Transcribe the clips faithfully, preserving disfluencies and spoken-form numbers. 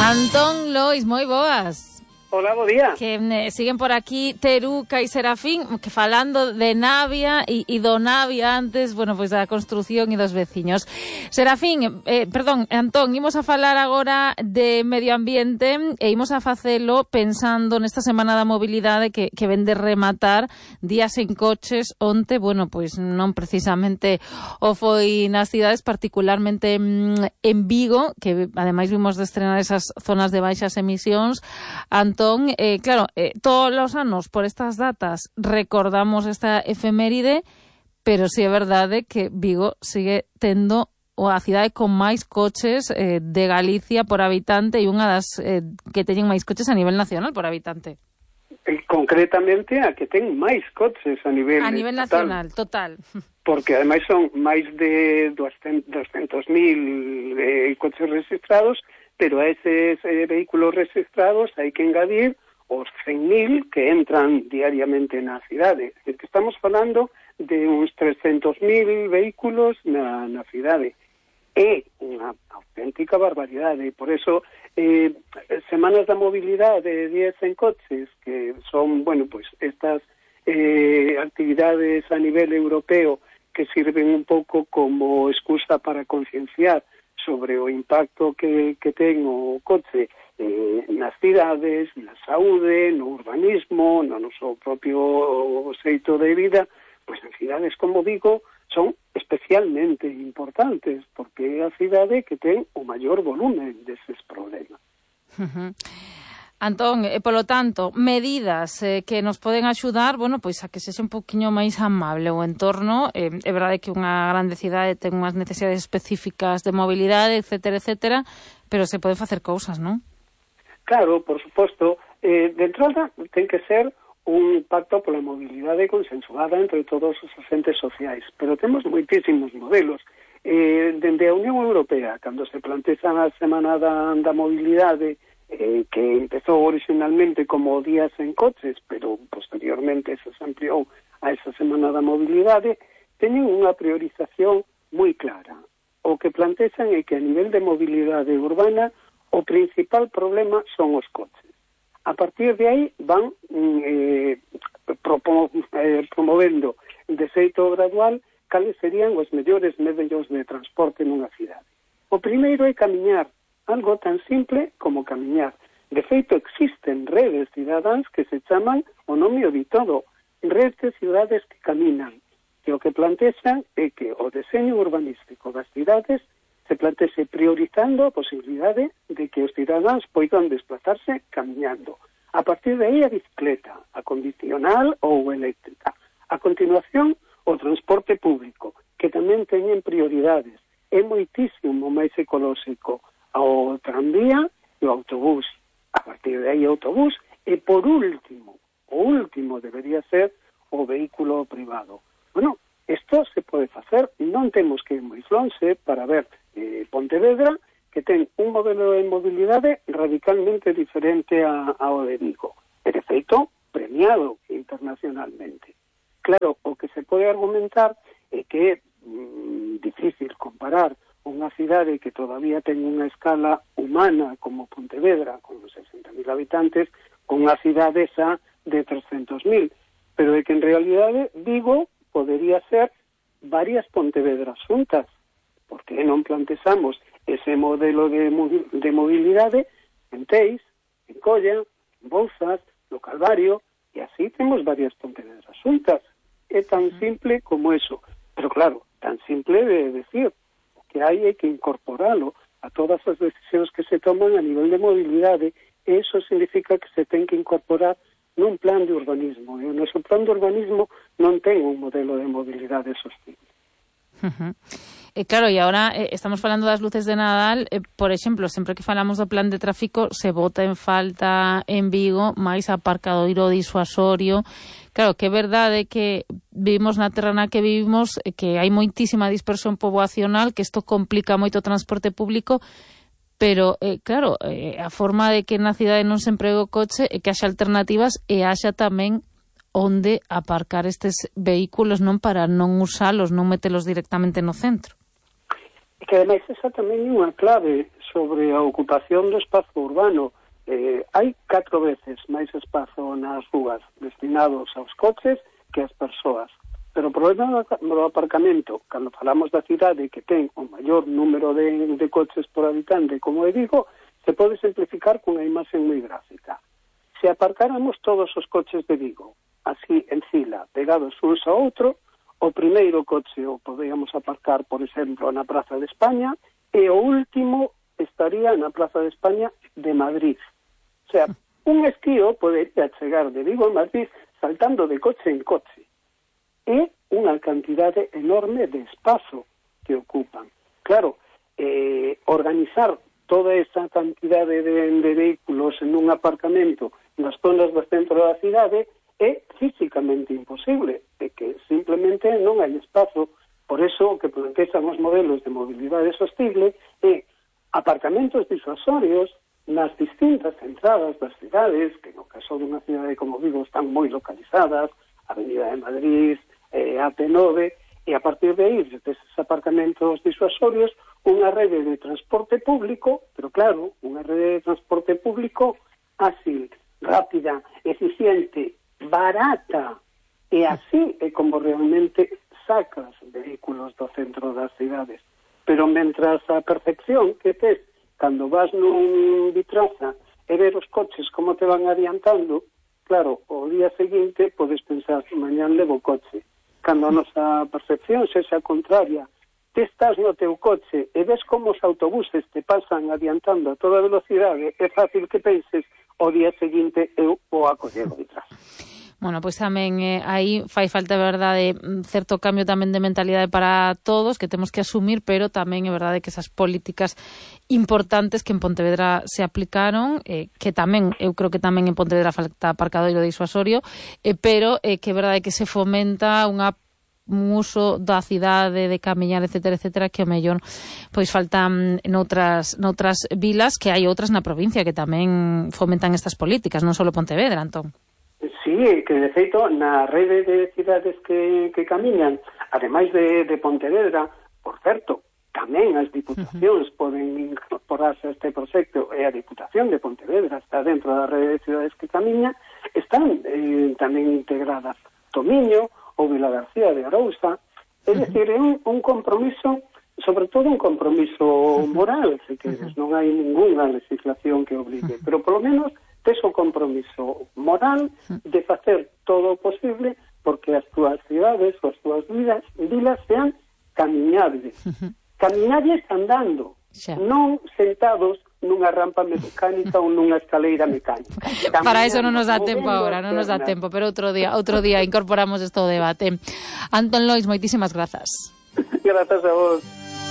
Antón Lois, moi boas. Hola, bo día. Que eh, siguen por aquí Teruca e Serafín, que falando de Navia e, e do Navia antes, bueno, pois da construción e dos veciños. Serafín, eh, perdón, Antón, imos a falar agora de medio ambiente e imos a facelo pensando nesta semana da mobilidade que, que ven de rematar días en coches onte, bueno, pois non precisamente o foi nas cidades, particularmente mm, en Vigo, que ademais vimos de estrenar esas zonas de baixas emisións. Antón, Eh, claro, eh, todos os anos por estas datas recordamos esta efeméride, pero si sí é verdade que Vigo sigue tendo a cidade con máis coches eh, de Galicia por habitante e unha das eh, que teñen máis coches a nivel nacional por habitante. E, concretamente a que ten máis coches a nivel a nivel total, nacional, total. Porque ademais son máis de doscientos mil eh, coches registrados, pero a eses eh, vehículos registrados hai que engadir os cen mil que entran diariamente na cidade. É que estamos falando de uns trescentos mil vehículos na, na cidade. É unha auténtica barbaridade. Por eso, eh, semanas da mobilidade, días en coches, que son, bueno, pues estas eh, actividades a nivel europeo que sirven un pouco como excusa para concienciar sobre o impacto que, que ten o coche eh, nas cidades, na saúde, no urbanismo, no noso propio xeito de vida, pois en cidades como Vigo son especialmente importantes, porque é a cidade que ten o maior volumen deses problemas. Uh-huh. Antón, e polo tanto, medidas eh, que nos poden axudar, bueno, pois a que sexa un poquinho máis amable o entorno. Eh, é verdade que unha grande cidade ten unhas necesidades específicas de mobilidade, etcétera, etcétera, pero se pode facer cousas, non? Claro, por suposto. Eh, de entrada, ten que ser un pacto pola mobilidade consensuada entre todos os agentes sociais, pero temos moitísimos modelos. Eh, dende a Unión Europea, cando se plantea a Semana da, da Mobilidade, Eh, que empezou originalmente como días en coches, pero posteriormente se ampliou a esa Semana da Mobilidade, teñen unha priorización moi clara. O que plantexan é que a nivel de mobilidade urbana o principal problema son os coches. A partir de aí van eh, propo, eh, promovendo de xeito gradual cales serían os mellores medios de transporte nunha cidade. O primeiro é camiñar, algo tan simple como camiñar. De feito, existen redes cidadáns que se chaman o nome de todo, redes de cidades que caminan, que o que plantexan é que o deseño urbanístico das cidades se plantexe priorizando a posibilidade de que os cidadáns poidan desplazarse camiñando. A partir de aí a bicicleta, a condicional ou eléctrica. A continuación, o transporte público, que tamén teñen prioridades. É moitísimo máis ecolóxico ao tranvía e o autobús. A partir de aí o autobús e, por último, o último debería ser o vehículo privado. Bueno, isto se pode facer, non temos que ir moi lonxe para ver eh, Pontevedra, que ten un modelo de mobilidade radicalmente diferente a, ao de Vigo. E, de feito, premiado internacionalmente. Claro, o que se pode argumentar é que é mm, difícil comparar unha cidade que todavía ten unha escala humana como Pontevedra, con sesenta mil habitantes, con unha cidade esa de trescentos mil. Pero é que en realidade Vigo podería ser varias Pontevedras xuntas, porque non plantexamos ese modelo de, de mobilidade en Teis, en Colla, en Bouzas, no Calvario, e así temos varias Pontevedras xuntas. É tan simple como eso. Pero claro, tan simple de decir, que hai é que incorporalo a todas as decisións que se toman a nivel de mobilidade, e iso significa que se ten que incorporar nun plan de urbanismo, e o noso plan de urbanismo non ten un modelo de mobilidade sostible. Uh-huh. E claro, e agora eh, estamos falando das luces de Nadal, eh, por exemplo, sempre que falamos do plan de tráfico se bota en falta en Vigo máis aparcadoiro disuasorio. Claro, que é verdade que vivimos na terra na que vivimos, que hai moitísima dispersión poboacional, que isto complica moito o transporte público, pero, eh, claro, eh, a forma de que na cidade non se empregue o coche é que haxa alternativas e haxa tamén onde aparcar estes vehículos, non, para non usalos, non metelos directamente no centro. E que ademais esa tamén é unha clave, sobre a ocupación do espazo urbano. Eh, hai catro veces máis espazo nas rúas destinados aos coches que as persoas. Pero o problema do aparcamento, cando falamos da cidade que ten o maior número de, de coches por habitante, como eu digo, se pode simplificar cunha imaxe moi gráfica. Se aparcáramos todos os coches de Vigo, así en fila, pegados uns a outro, o primeiro coche o podíamos aparcar, por exemplo, na Praza de España, e o último estaría na Praza de España de Madrid. O sea, un esquío podería chegar de Vigo a Madrid saltando de coche en coche. É unha cantidade enorme de espazo que ocupan. Claro, eh, organizar toda esa cantidade de, de vehículos en un aparcamento nas zonas do centro da cidade é físicamente imposible, é que simplemente non hai espazo. Por eso o que plantexan os modelos de mobilidade sostible é aparcamentos disuasorios nas distintas entradas das cidades, que no caso dunha cidade como Vigo están moi localizadas, Avenida de Madrid, eh, A P nove, e a partir de aí, deses aparcamentos disuasorios, unha rede de transporte público, pero claro, unha rede de transporte público ágil, rápida, eficiente, barata, e así é como realmente sacas vehículos do centro das cidades. Pero mentras a percepción que tes cando vas nun Vitraza e ver os coches como te van adiantando, claro, o día seguinte podes pensar, mañán levo coche. Cando a nosa percepción sexa contraria, te estás no teu coche e ves como os autobuses te pasan adiantando a toda velocidade, é fácil que penses, o día seguinte eu vou a coller o Vitraza. Bueno, pois tamén eh, aí fai falta, verdade, certo cambio tamén de mentalidade para todos, que temos que asumir, pero tamén é verdade que esas políticas importantes que en Pontevedra se aplicaron, eh, que tamén, eu creo que tamén en Pontevedra falta aparcadoiro disuasorio, eh, pero eh, que é verdade que se fomenta unha un uso da cidade, de camiñar, etcétera, etcétera, que o mellor pois faltan noutras, noutras vilas, que hai outras na provincia que tamén fomentan estas políticas, non só Pontevedra, Antón. Sí, que de feito na rede de cidades que, que camiñan, ademais de, de Pontevedra, por certo, tamén as diputacións uh-huh. poden incorporarse a este proxecto, e a Diputación de Pontevedra está dentro da rede de cidades que camiña, están eh, tamén integradas Tomiño ou Vilagarcía de Arousa, é dicir, é un, un compromiso, sobre todo un compromiso moral, se queres, non hai ninguna legislación que obligue, pero polo menos tes o compromiso moral de facer todo o posible porque as túas cidades, as túas vilas, vilas sean camiñables. Camiñables andando, xa. Non sentados nunha rampa mecánica ou nunha escaleira mecánica. Camiñando, para eso non nos dá tempo agora, non nos dá tempo, pero outro día, outro día incorporamos isto ao debate. Antón Lois, moitísimas grazas. Grazas a vos.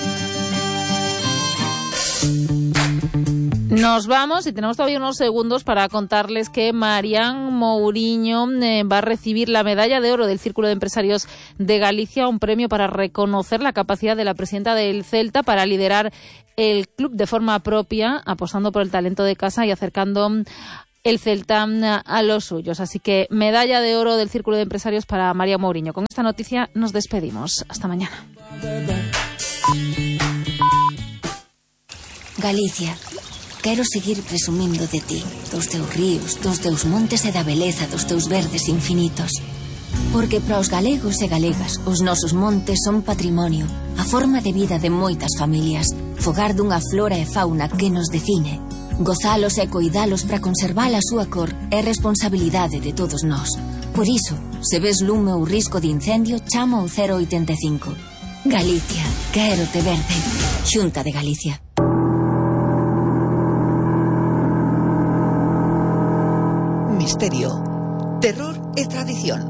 Nos vamos y tenemos todavía unos segundos para contarles que Marián Mouriño eh, va a recibir la medalla de oro del Círculo de Empresarios de Galicia, un premio para reconocer la capacidad de la presidenta del Celta para liderar el club de forma propia, apostando por el talento de casa y acercando el Celta a los suyos. Así que medalla de oro del Círculo de Empresarios para Marián Mouriño. Con esta noticia nos despedimos. Hasta mañana. Galicia. Quero seguir presumindo de ti, dos teus ríos, dos teus montes e da beleza dos teus verdes infinitos. Porque para os galegos e galegas, os nosos montes son patrimonio, a forma de vida de moitas familias, fogar dunha flora e fauna que nos define. Gozalos e coidalos para conservar a súa cor é responsabilidade de todos nós. Por iso, se ves lume ou risco de incendio, chama ao cero oitenta e cinco. Galicia, quero te verde. Xunta de Galicia. Misterio, terror e tradición.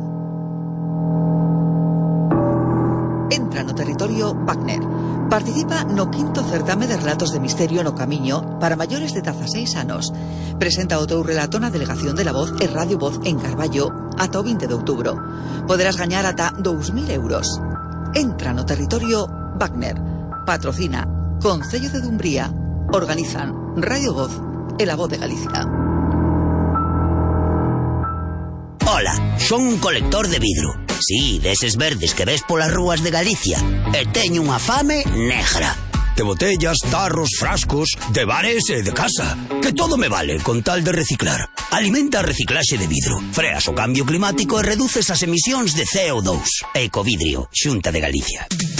Entra no territorio Wagner. Participa no quinto certame de relatos de misterio no Camiño para maiores de dezaseis anos. Presenta o teu relato na Delegación de la Voz e Radio Voz en Carballo ata o vinte de outubro. Poderás gañar ata dous mil euros. Entra no territorio Wagner. Patrocina Concello de Dumbría. Organizan Radio Voz e La Voz de Galicia. Ola, son un colector de vidro. Sí, deses verdes que ves polas rúas de Galicia. E teño unha fame negra. de botellas, tarros, frascos, de bares e de casa. Que todo me vale con tal de reciclar. Alimenta a reciclaxe de vidro, freas o cambio climático e reduces as emisións de C O dous. Ecovidrio, Xunta de Galicia.